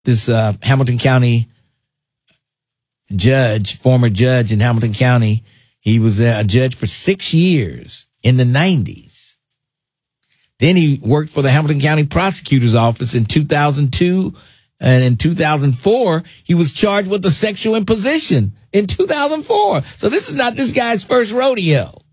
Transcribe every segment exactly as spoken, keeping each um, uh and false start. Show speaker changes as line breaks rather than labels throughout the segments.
this uh, Hamilton County judge, former judge in Hamilton County. He was a judge for six years in the nineties. Then he worked for the Hamilton County Prosecutor's Office in two thousand two. And in two thousand four, he was charged with a sexual imposition in two thousand four. So this is not this guy's first rodeo.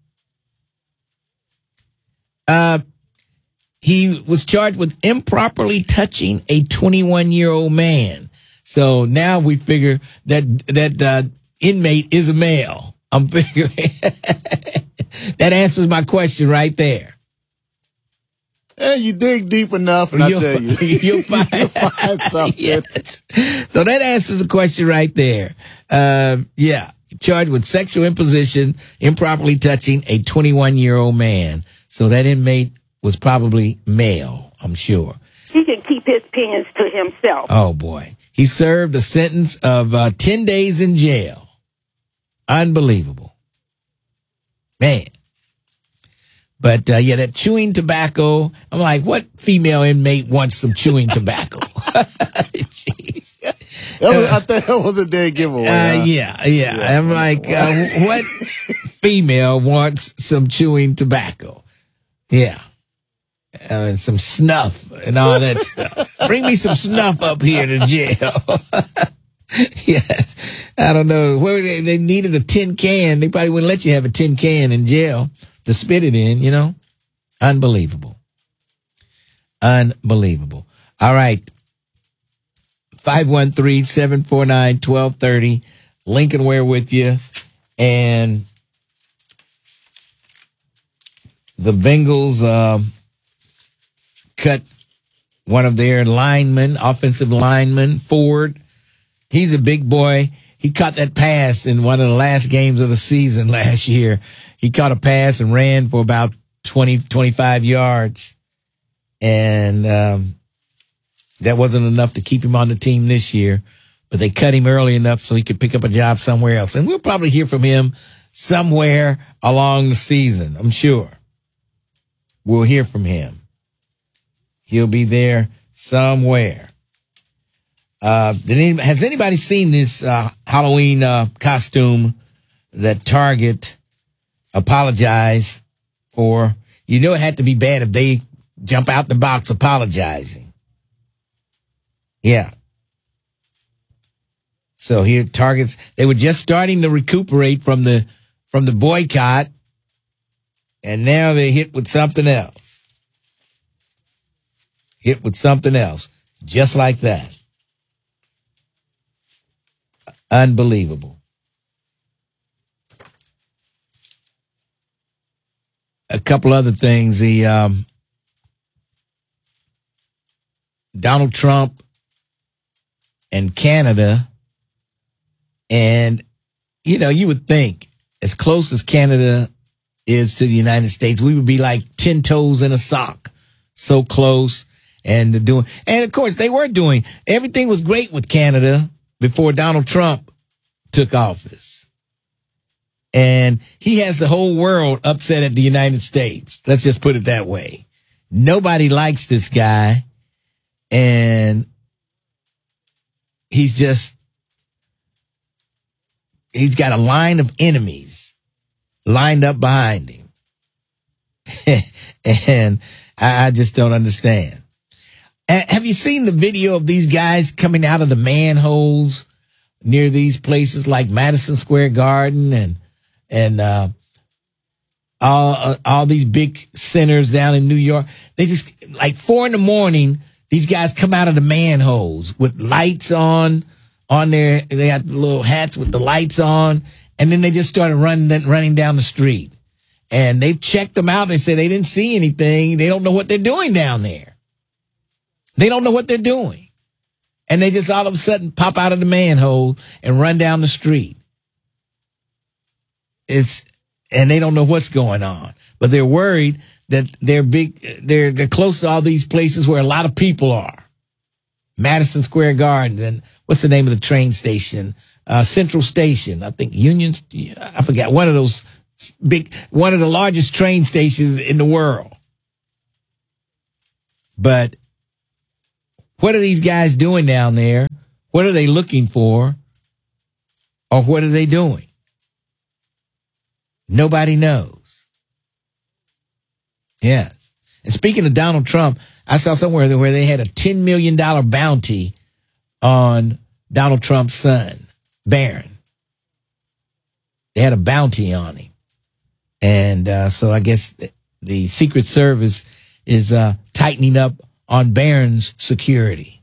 Uh, he was charged with improperly touching a twenty-one-year-old man. So now we figure that that uh, inmate is a male. I'm figuring that answers my question right there.
Hey, you dig deep enough, and I tell you,
you'll find,
you'll find something.
Yes. So that answers the question right there. Uh, yeah, charged with sexual imposition, improperly touching a twenty-one-year-old man. So that inmate was probably male, I'm sure.
He can keep his opinions to himself.
Oh, boy. He served a sentence of uh, ten days in jail. Unbelievable. Man. But, uh, yeah, that chewing tobacco, I'm like, what female inmate wants some chewing tobacco? Jeez.
That was, I think that was a dead giveaway.
Uh,
huh?
yeah, yeah, yeah. I'm like, uh, what female wants some chewing tobacco? Yeah. Uh, and some snuff and all that stuff. Bring me some snuff up here to jail. Yes. I don't know. Well, they, they needed a tin can. They probably wouldn't let you have a tin can in jail to spit it in, you know. Unbelievable. Unbelievable. All right. five one three, seven four nine, one two three zero. Lincoln Ware with you. And the Bengals um, cut one of their linemen, offensive linemen, Ford. He's a big boy. He caught that pass in one of the last games of the season last year. He caught a pass and ran for about twenty, twenty-five yards. And um, that wasn't enough to keep him on the team this year. But they cut him early enough so he could pick up a job somewhere else. And we'll probably hear from him somewhere along the season, I'm sure. We'll hear from him. He'll be there somewhere. Uh, did any, has anybody seen this uh, Halloween uh, costume that Target apologized for? You know it had to be bad if they jump out the box apologizing. Yeah. So here, Target's, they were just starting to recuperate from the from the boycott, and now they're hit with something else. Hit with something else, just like that. Unbelievable. A couple other things. The um, Donald Trump and Canada, and you know, you would think as close as Canada is to the United States, we would be like ten toes in a sock, so close. And doing, and of course, they were doing everything was great with Canada before Donald Trump took office. And he has the whole world upset at the United States. Let's just put it that way. Nobody likes this guy. And he's just, he's got a line of enemies lined up behind him. And I, I just don't understand. Have you seen the video of these guys coming out of the manholes near these places like Madison Square Garden and and uh, all uh, all these big centers down in New York? They just, like four in the morning, these guys come out of the manholes with lights on on their, they have little hats with the lights on, and then they just started running running down the street. And they've checked them out. They say they didn't see anything. They don't know what they're doing down there. They don't know what they're doing. And they just all of a sudden pop out of the manhole and run down the street. It's, and they don't know what's going on. But they're worried that they're big, they're, they're close to all these places where a lot of people are. Madison Square Garden, and what's the name of the train station? Uh, Central Station. I think Union, I forgot, one of those big, one of the largest train stations in the world. But What are these guys doing down there? What are they looking for? Or what are they doing? Nobody knows. Yes. And speaking of Donald Trump, I saw somewhere where they had a ten million dollars bounty on Donald Trump's son, Barron. They had a bounty on him. And uh, so I guess the Secret Service is uh, tightening up on Barron's security.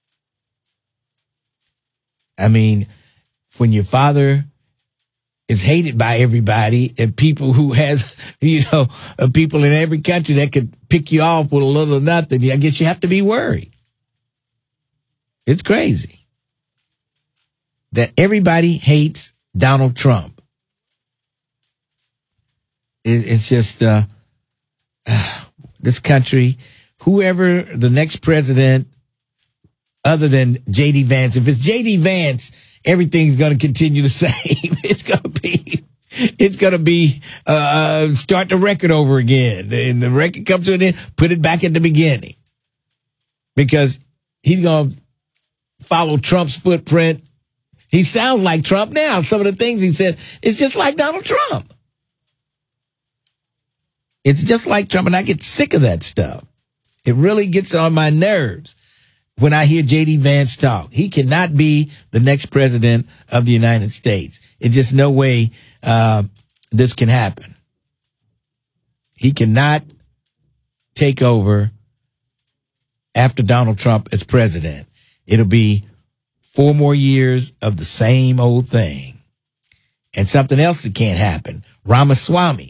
I mean, when your father is hated by everybody and people who has, you know, uh, people in every country that could pick you off with a little or nothing, I guess you have to be worried. It's crazy that everybody hates Donald Trump. It, it's just uh, uh, this country, whoever the next president other than J D Vance, if it's J D Vance, everything's going to continue the same. It's going to be, it's going to be, uh, start the record over again. And the record comes to an end, put it back at the beginning. Because he's going to follow Trump's footprint. He sounds like Trump now. Some of the things he said, it's just like Donald Trump. It's just like Trump, and I get sick of that stuff. It really gets on my nerves when I hear J D Vance talk. He cannot be the next president of the United States. It's just no way uh, this can happen. He cannot take over after Donald Trump as president. It'll be four more years of the same old thing. And something else that can't happen. Ramaswamy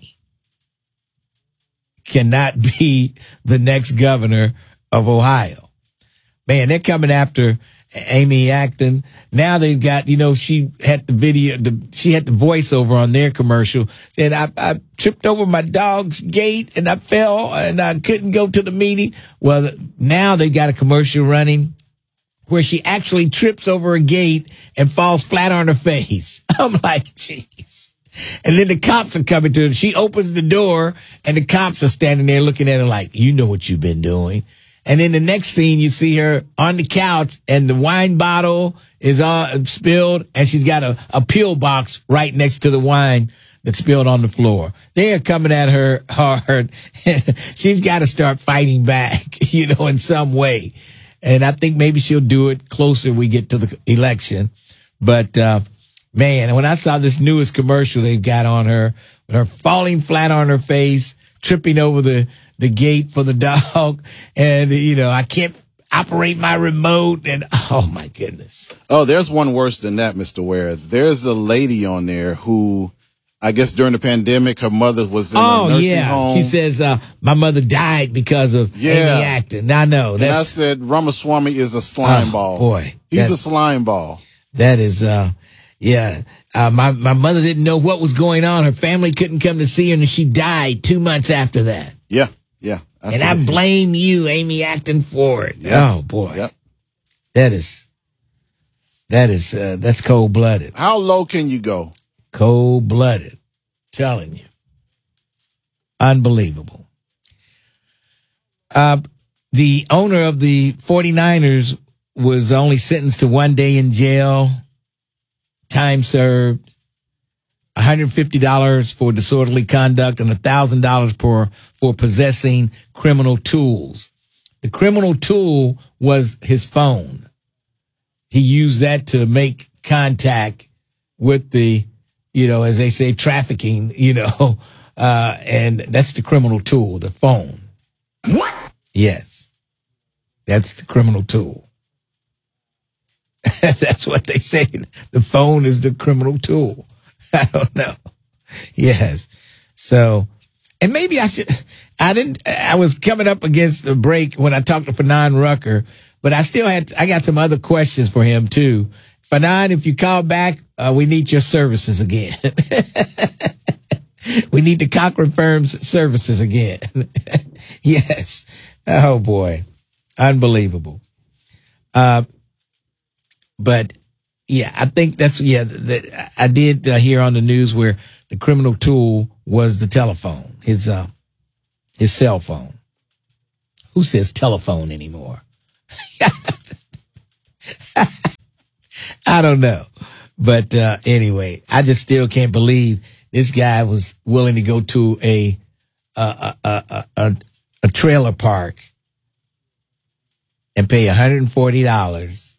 cannot be the next governor of Ohio. Man, they're coming after Amy Acton. Now they've got, you know, she had the video, the, she had the voiceover on their commercial. Said, I, I tripped over my dog's gate and I fell and I couldn't go to the meeting. Well, now they got a commercial running where she actually trips over a gate and falls flat on her face. I'm like, jeez. And then the cops are coming to her. She opens the door and the cops are standing there looking at her like, you know what you've been doing. And then the next scene, you see her on the couch and the wine bottle is on, spilled and she's got a, a pill box right next to the wine that spilled on the floor. They are coming at her hard. She's got to start fighting back, you know, in some way. And I think maybe she'll do it closer we get to the election. But, uh, man, when I saw this newest commercial they've got on her, with her falling flat on her face, tripping over the, the gate for the dog, and, you know, I can't operate my remote, and, oh, my goodness.
Oh, there's one worse than that, Mister Ware. There's a lady on there who, I guess during the pandemic, her mother was in
oh,
a nursing
yeah.
home.
She says, uh, my mother died because of
yeah.
Amy Acton. I know. That's,
and I said, Ramaswamy is a slime
oh,
ball.
Boy.
He's a slime ball.
That is, uh, yeah. Uh, my, my mother didn't know what was going on. Her family couldn't come to see her, and she died two months after that.
Yeah, yeah. I
and I it. blame you, Amy Acton, for it. Yep. Oh, boy.
Yep.
That is, that is, uh, that's cold-blooded.
How low can you go?
Cold-blooded. Telling you. Unbelievable. Uh, the owner of the forty-niners was only sentenced to one day in jail, time served, one hundred fifty dollars for disorderly conduct, and one thousand dollars for, for possessing criminal tools. The criminal tool was his phone. He used that to make contact with the, you know, as they say, trafficking, you know, uh, and that's the criminal tool, the phone.
What?
Yes. That's the criminal tool. That's what they say. The phone is the criminal tool. I don't know. Yes. So, and maybe I should, I didn't, I was coming up against the break when I talked to Fanon Rucker, but I still had, I got some other questions for him too. Fanon, if you call back, uh, we need your services again. We need the Cochran Firm's services again. Yes. Oh boy. Unbelievable. Uh, but yeah, I think that's, yeah, the, I did uh, hear on the news where the criminal tool was the telephone, his, uh, his cell phone. Who says telephone anymore? I don't know. But uh, anyway, I just still can't believe this guy was willing to go to a a a a, a, a trailer park and pay one hundred forty dollars.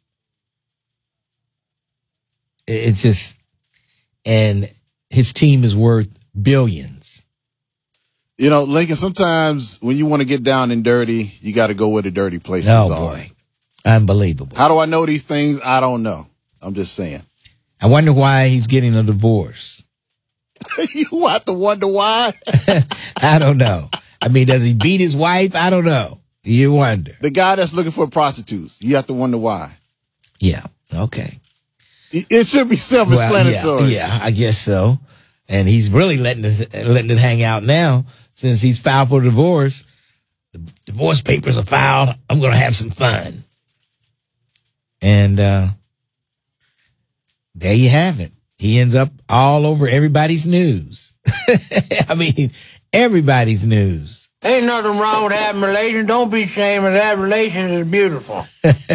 It's just, and his team is worth billions.
You know, Lincoln, sometimes when you want to get down and dirty, you got to go where the dirty places
oh,
are.
Oh, boy. Unbelievable.
How do I know these things? I don't know. I'm just saying.
I wonder why he's getting a divorce.
You have to wonder why?
I don't know. I mean, does he beat his wife? I don't know. You wonder.
The guy that's looking for prostitutes, you have to wonder why.
Yeah. Okay.
It should be self-explanatory.
Well, yeah, yeah, I guess so. And he's really letting it, letting it hang out now since he's filed for divorce. The divorce papers are filed. I'm going to have some fun. And uh, there you have it. He ends up all over everybody's news. I mean, everybody's news.
Ain't nothing wrong with having relations. Don't be ashamed of that. Relations is beautiful.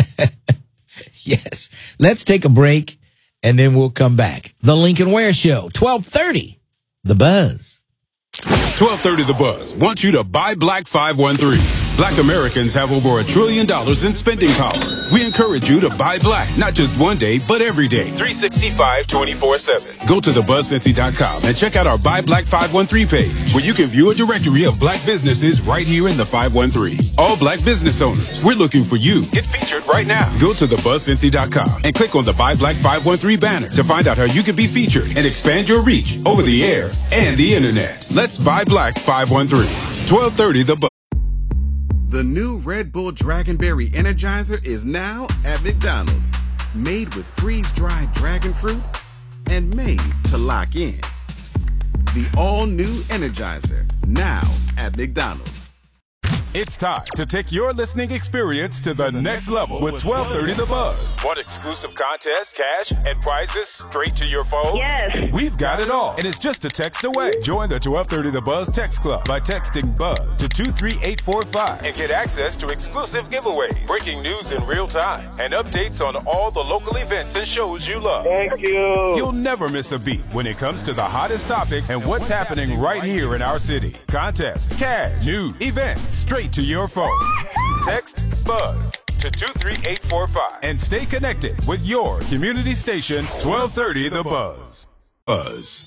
Yes. Let's take a break, and then we'll come back. The Lincoln Ware Show, twelve thirty, The Buzz.
twelve thirty The Buzz wants you to buy Black five one three. Black Americans have over a trillion dollars in spending power. We encourage you to buy black, not just one day, but every day, three sixty-five, twenty-four seven. Go to the buzz cincy dot com and check out our Buy Black five one three page, where you can view a directory of black businesses right here in the five one three. All black business owners, we're looking for you. Get featured right now. Go to the buzz cincy dot com and click on the Buy Black five one three banner to find out how you can be featured and expand your reach over the air and the internet. Let's buy Black five one three. twelve thirty The Buzz.
The new Red Bull Dragonberry Energizer is now at McDonald's. Made with freeze-dried dragon fruit and made to lock in. The all-new Energizer, now at McDonald's.
It's time to take your listening experience to the next level with twelve thirty The Buzz. Want exclusive contests, cash, and prizes straight to your phone?
Yes.
We've got it all, and it's just a text away. Join the twelve thirty The Buzz text club by texting BUZZ to two three eight four five and get access to exclusive giveaways, breaking news in real time, and updates on all the local events and shows you love.
Thank you.
You'll never miss a beat when it comes to the hottest topics and what's happening right here in our city. Contests, cash, news, events, straight to your phone. Text BUZZ to two three eight four five and stay connected with your community station, twelve thirty The Buzz. Buzz.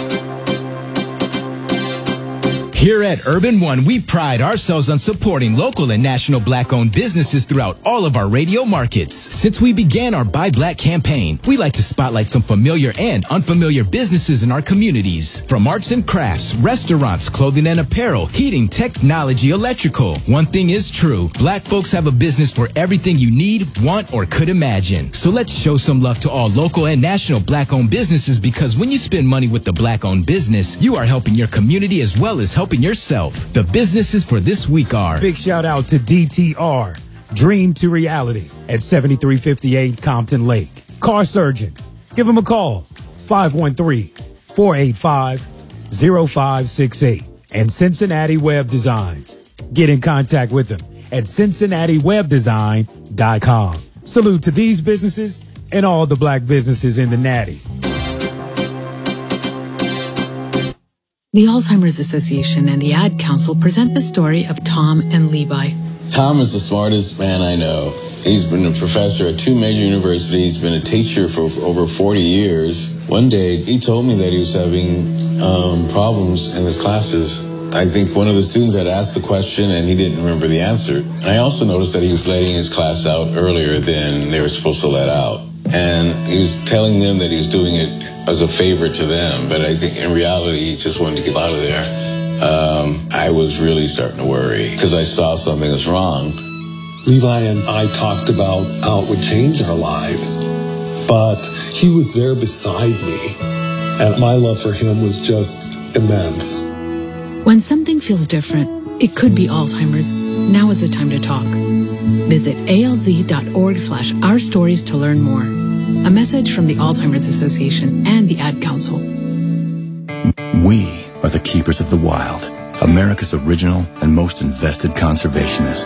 Here at Urban One, we pride ourselves on supporting local and national black-owned businesses throughout all of our radio markets. Since we began our Buy Black campaign, we like to spotlight some familiar and unfamiliar businesses in our communities. From arts and crafts, restaurants, clothing and apparel, heating, technology, electrical. One thing is true, black folks have a business for everything you need, want, or could imagine. So let's show some love to all local and national black-owned businesses, because when you spend money with the black-owned business, you are helping your community as well as helping yourself. The businesses for this week are...
Big shout out to D T R, Dream to Reality at seventy-three fifty-eight Compton Lake. Car Surgeon, give them a call, five one three, four eight five, zero five six eight. And Cincinnati Web Designs. Get in contact with them at cincinnati web design dot com. Salute to these businesses and all the black businesses in the Natty.
The Alzheimer's Association and the Ad Council present the story of Tom and Levi.
Tom is the smartest man I know. He's been a professor at two major universities, been a teacher for over forty years. One day, he told me that he was having um, problems in his classes. I think one of the students had asked the question and he didn't remember the answer. And I also noticed that he was letting his class out earlier than they were supposed to let out. And he was telling them that he was doing it as a favor to them, but I think in reality he just wanted to get out of there. Um, I was really starting to worry because I saw something was wrong.
Levi and I talked about how it would change our lives, but he was there beside me, and my love for him was just immense.
When something feels different, it could be Alzheimer's. Now is the time to talk. Visit alz.org slash our stories to learn more. A message from the Alzheimer's Association and the Ad Council.
We are the keepers of the wild, America's original and most invested conservationists.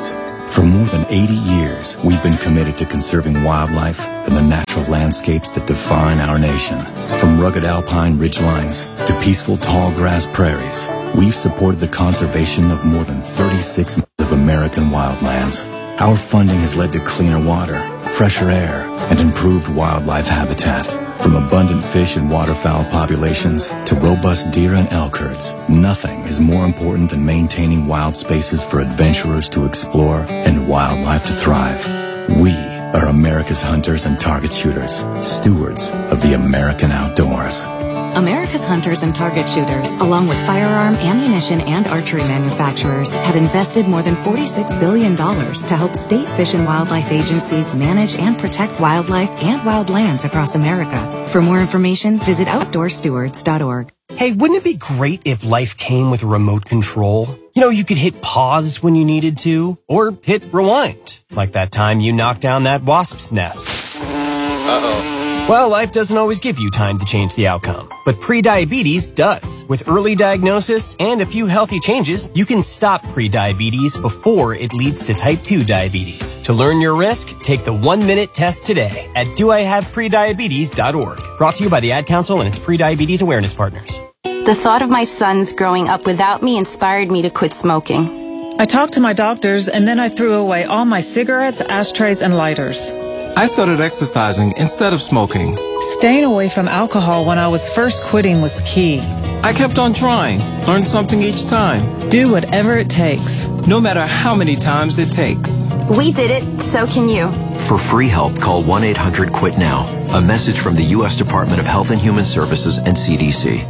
For more than eighty years, we've been committed to conserving wildlife and the natural landscapes that define our nation. From rugged alpine ridgelines to peaceful tall grass prairies, we've supported the conservation of more than thirty-six miles of American wildlands. Our funding has led to cleaner water, fresher air, and improved wildlife habitat. From abundant fish and waterfowl populations to robust deer and elk herds, nothing is more important than maintaining wild spaces for adventurers to explore and wildlife to thrive. We are America's hunters and target shooters, stewards of the American outdoors.
America's hunters and target shooters, along with firearm, ammunition, and archery manufacturers, have invested more than forty-six billion dollars to help state fish and wildlife agencies manage and protect wildlife and wildlands across America. For more information, visit outdoor stewards dot org.
Hey, wouldn't it be great if life came with a remote control? You know, you could hit pause when you needed to, or hit rewind, like that time you knocked down that wasp's nest. Uh-oh. Well, life doesn't always give you time to change the outcome, but prediabetes does. With early diagnosis and a few healthy changes, you can stop prediabetes before it leads to type two diabetes. To learn your risk, take the one-minute test today at do I have prediabetes dot org. Brought to you by the Ad Council and its prediabetes awareness partners.
The thought of my sons growing up without me inspired me to quit smoking.
I talked to my doctors, and then I threw away all my cigarettes, ashtrays, and lighters.
I started exercising instead of smoking.
Staying away from alcohol when I was first quitting was key.
I kept on trying, learned something each time.
Do whatever it takes.
No matter how many times it takes.
We did it, so can you.
For free help, call one eight hundred quit now. A message from the U S Department of Health and Human Services and C D C.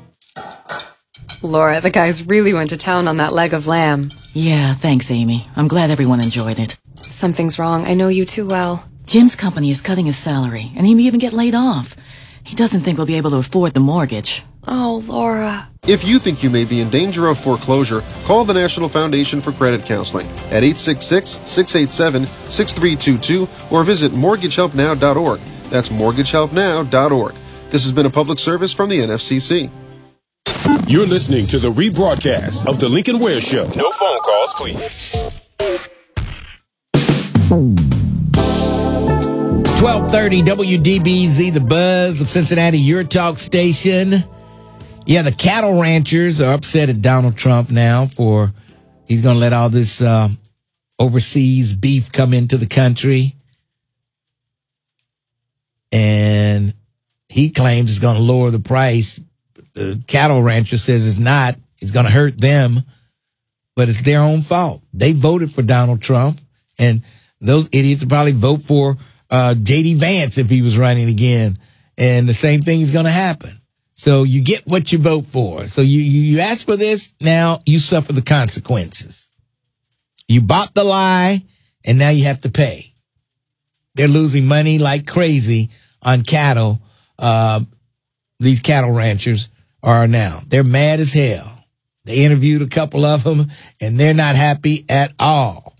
Laura, the guys really went to town on that leg of lamb.
Yeah, thanks, Amy. I'm glad everyone enjoyed it.
Something's wrong. I know you too well.
Jim's company is cutting his salary, and he may even get laid off. He doesn't think we'll be able to afford the mortgage.
Oh, Laura.
If you think you may be in danger of foreclosure, call the National Foundation for Credit Counseling at eight six six, six eight seven, six three two two or visit mortgage help now dot org. That's mortgage help now dot org. This has been a public service from the N F C C.
You're listening to the rebroadcast of The Lincoln Ware Show. No phone calls, please.
twelve thirty W D B Z, the buzz of Cincinnati, your talk station. Yeah, the cattle ranchers are upset at Donald Trump now for he's going to let all this uh, overseas beef come into the country. And he claims it's going to lower the price. The cattle rancher says it's not. It's going to hurt them, but it's their own fault. They voted for Donald Trump, and those idiots will probably vote for Uh, J D Vance if he was running again, and the same thing is going to happen. So you get what you vote for. So you, you, you ask for this, now you suffer the consequences. You bought the lie, and now you have to pay. They're losing money like crazy on cattle. Uh, these cattle ranchers are now. They're mad as hell. They interviewed a couple of them, and they're not happy at all.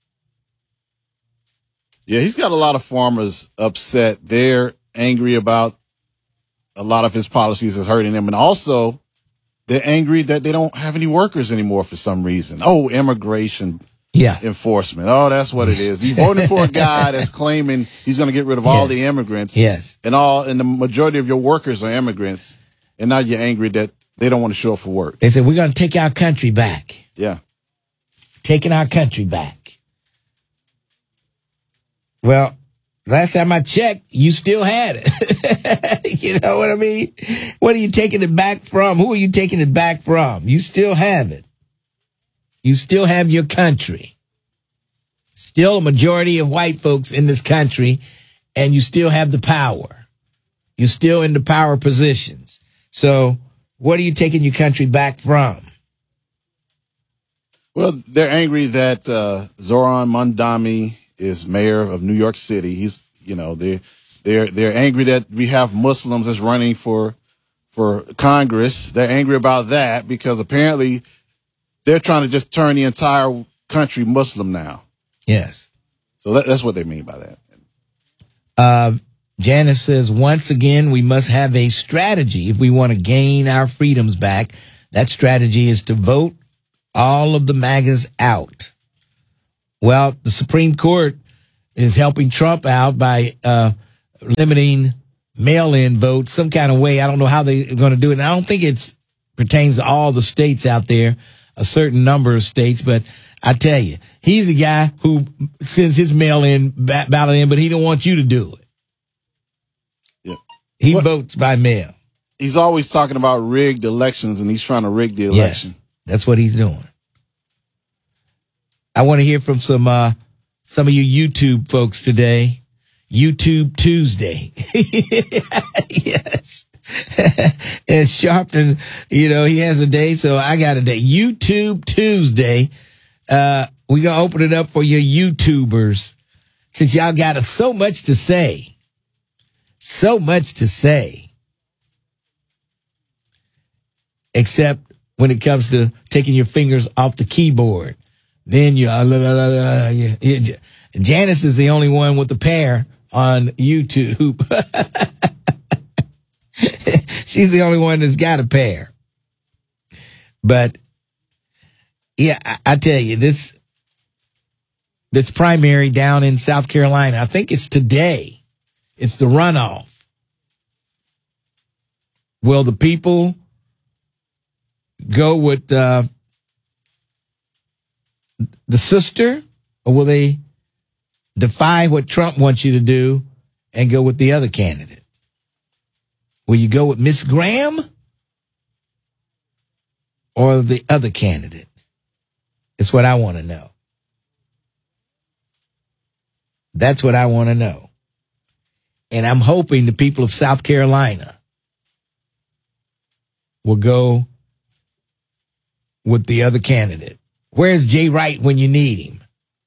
Yeah, he's got a lot of farmers upset. They're angry about a lot of his policies is hurting them. And also, they're angry that they don't have any workers anymore for some reason. Oh, immigration
yeah.
enforcement. Oh, that's what it is. You voted for a guy that's claiming he's going to get rid of all
yes.
the immigrants.
Yes.
And all, and the majority of your workers are immigrants. And now you're angry that they don't want to show up for work.
They said, we're going to take our country back.
Yeah.
Taking our country back. Well, last time I checked, you still had it. You know what I mean? What are you taking it back from? Who are you taking it back from? You still have it. You still have your country. Still a majority of white folks in this country, and you still have the power. You're still in the power positions. So what are you taking your country back from?
Well, they're angry that uh, Zoran Mondami is mayor of New York City. He's, you know, they're they're they're angry that we have Muslims as running for for Congress. They're angry about that because apparently they're trying to just turn the entire country Muslim now.
Yes.
So that, that's what they mean by that.
Uh, Janice says, once again, we must have a strategy if we want to gain our freedoms back. That strategy is to vote all of the MAGAs out. Well, the Supreme Court is helping Trump out by uh, limiting mail-in votes some kind of way. I don't know how they're going to do it. And I don't think it pertains to all the states out there, a certain number of states. But I tell you, he's the guy who sends his mail-in ballot in, but he don't want you to do it.
Yeah.
He
what?
votes by mail.
He's always talking about rigged elections, and he's trying to rig the election.
Yes, that's what he's doing. I want to hear from some uh, some of you YouTube folks today. YouTube Tuesday. Yes. And Sharpton, you know, he has a day, so I got a day. YouTube Tuesday. Uh, we're going to open it up for your YouTubers, since y'all got so much to say. So much to say. Except when it comes to taking your fingers off the keyboard. Then you, uh, la, la, la, la, yeah, yeah. Janice is the only one with the pair on YouTube. She's the only one that's got a pair. But, yeah, I, I tell you, this, this primary down in South Carolina, I think it's today. It's the runoff. Will the people go with uh, the sister, or will they defy what Trump wants you to do and go with the other candidate? Will you go with Miss Graham or the other candidate? It's what I want to know. That's what I want to know. And I'm hoping the people of South Carolina will go with the other candidate. Where's Jay Wright when you need him?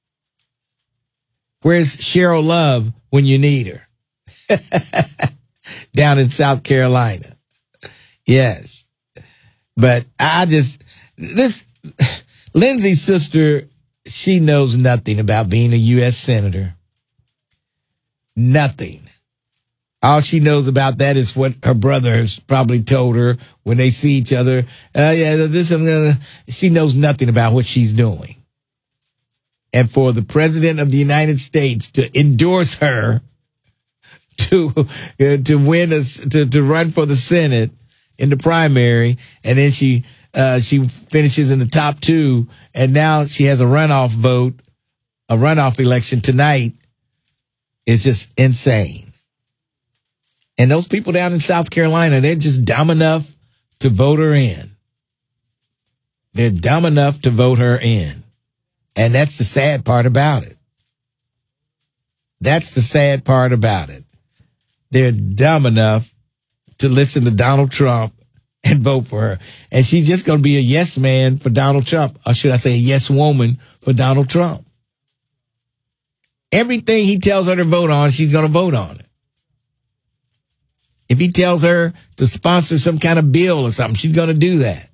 Where's Cheryl Love when you need her? Down in South Carolina. Yes. But I just, this, Lindsay's sister, she knows nothing about being a U S Senator. Nothing. All she knows about that is what her brother has probably told her when they see each other. Uh, yeah, this, uh, she knows nothing about what she's doing. And for the president of the United States to endorse her to uh, to win a, to to run for the Senate in the primary, and then she uh, she finishes in the top two, and now she has a runoff vote, a runoff election tonight. It's just insane. And those people down in South Carolina, they're just dumb enough to vote her in. They're dumb enough to vote her in. And that's the sad part about it. That's the sad part about it. They're dumb enough to listen to Donald Trump and vote for her. And she's just going to be a yes man for Donald Trump. Or should I say a yes woman for Donald Trump. Everything he tells her to vote on, she's going to vote on it. If he tells her to sponsor some kind of bill or something, she's going to do that.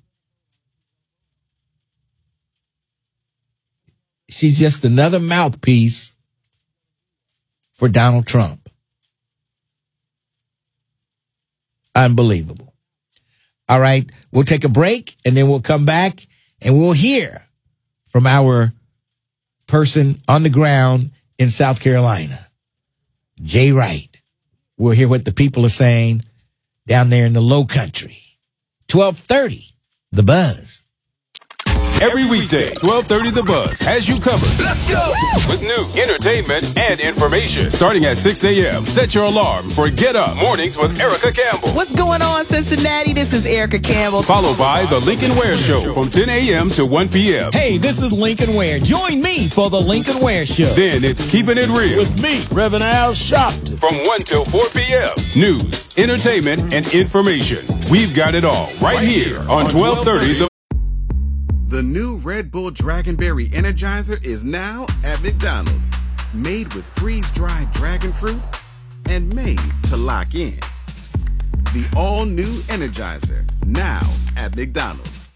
She's just another mouthpiece for Donald Trump. Unbelievable. All right, we'll take a break, and then we'll come back, and we'll hear from our person on the ground in South Carolina, Jay Wright. We'll hear what the people are saying down there in the low country. twelve thirty, The Buzz.
Every weekday, twelve thirty The Buzz has you covered. Let's go! With new entertainment and information. Starting at six a.m., set your alarm for Get Up Mornings with Erica Campbell.
What's going on, Cincinnati? This is Erica Campbell.
Followed by The Lincoln Ware Show from ten a.m. to one p.m.
Hey, this is Lincoln Ware. Join me for The Lincoln Ware Show.
Then it's Keeping It Real.
With me, Reverend Al Sharpton.
From one till four p.m. News, entertainment, and information. We've got it all right here on twelve thirty The
The new Red Bull Dragonberry Energizer is now at McDonald's. Made with freeze-dried dragon fruit and made to lock in. The all-new Energizer, now at McDonald's.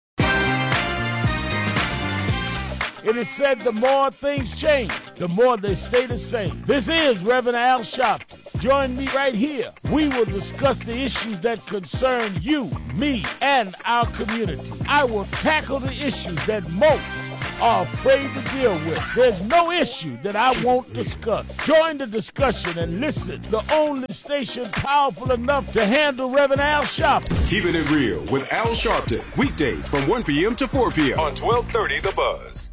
It is said the more things change, the more they stay the same. This is Reverend Al Sharpton. Join me right here. We will discuss the issues that concern you, me, and our community. I will tackle the issues that most are afraid to deal with. There's no issue that I won't discuss. Join the discussion and listen. The only station powerful enough to handle Reverend Al Sharpton.
Keeping it real with Al Sharpton. Weekdays from one p.m. to four p.m. on twelve thirty The Buzz.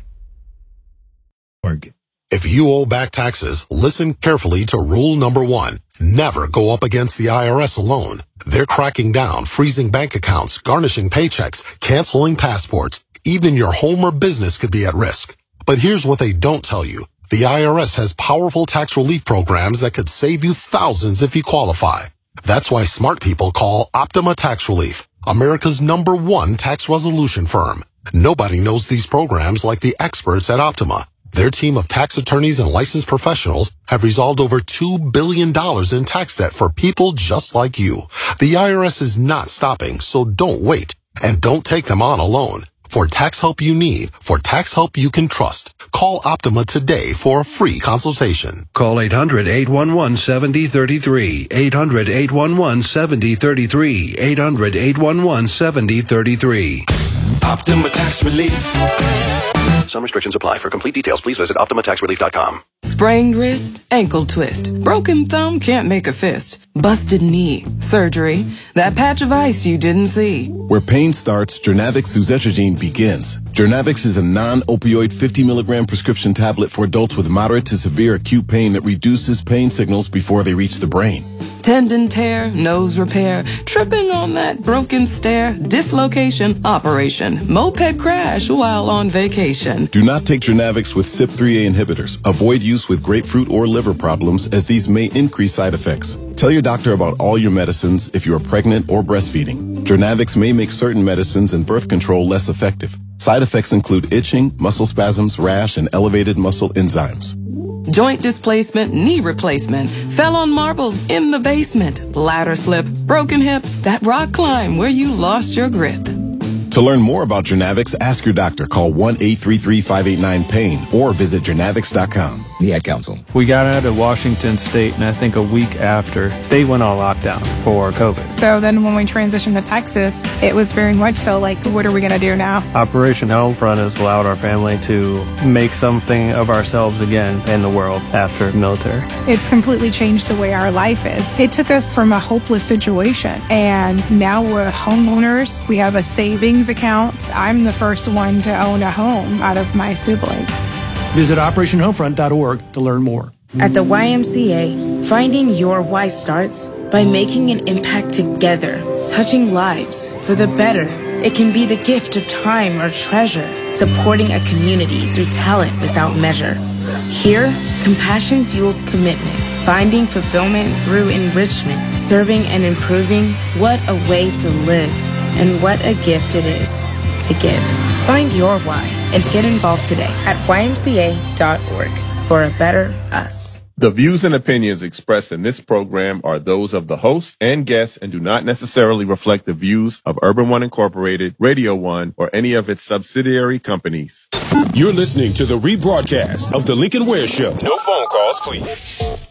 If you owe back taxes, listen carefully to rule number one. Never go up against the I R S alone. They're cracking down, freezing bank accounts, garnishing paychecks, canceling passports. Even your home or business could be at risk. But here's what they don't tell you. The I R S has powerful tax relief programs that could save you thousands if you qualify. That's why smart people call Optima Tax Relief, America's number one tax resolution firm. Nobody knows these programs like the experts at Optima. Their team of tax attorneys and licensed professionals have resolved over two billion dollars in tax debt for people just like you. The I R S is not stopping, so don't wait. And don't take them on alone. For tax help you need, for tax help you can trust, call Optima today for a free consultation.
Call eight hundred, eight one one, seven zero three three, eight hundred, eight one one, seven zero three three, eight hundred, eight one one, seven zero three three.
Optima Tax Relief. Some restrictions apply. For complete details, please visit Optima Tax Relief dot com.
Sprained wrist, ankle twist, broken thumb can't make a fist, busted knee, surgery, that patch of ice you didn't see.
Where pain starts, Jernavix suzetrigine begins. Jernavix is a non-opioid fifty milligram prescription tablet for adults with moderate to severe acute pain that reduces pain signals before they reach the brain.
Tendon tear, nose repair, tripping on that broken stair, dislocation, operation, moped crash while on vacation.
Do not take Jernavix with C Y P three A inhibitors. Avoid use with grapefruit or liver problems, as these may increase side effects. Tell your doctor about all your medicines if you are pregnant or breastfeeding. Jernavix may make certain medicines and birth control less effective. Side effects include itching, muscle spasms, rash, and elevated muscle enzymes.
Joint displacement, knee replacement, fell on marbles in the basement, ladder slip, broken hip, that rock climb where you lost your grip.
To learn more about Jernavix, ask your doctor. Call one eight three three, five eight nine, pain or visit Jernavix dot com.
The Ad Council.
We got out of Washington State, and I think a week after, state went on lockdown for COVID.
So then when we transitioned to Texas, it was very much so like, what are we going to do now?
Operation Homefront has allowed our family to make something of ourselves again in the world after military.
It's completely changed the way our life is. It took us from a hopeless situation, and now we're homeowners. We have a savings account. I'm the first one to own a home out of my siblings.
Visit operation homefront dot org to learn more.
At the Y M C A, finding your why starts by making an impact together, touching lives for the better. It can be the gift of time or treasure, supporting a community through talent without measure. Here, compassion fuels commitment, finding fulfillment through enrichment, serving and improving. What a way to live, and what a gift it is to give. Find your why and get involved today at Y M C A dot org for a better us.
The views and opinions expressed in this program are those of the host and guests and do not necessarily reflect the views of Urban One Incorporated, Radio One, or any of its subsidiary companies.
You're listening to the rebroadcast of The Lincoln Ware Show. No phone calls, please.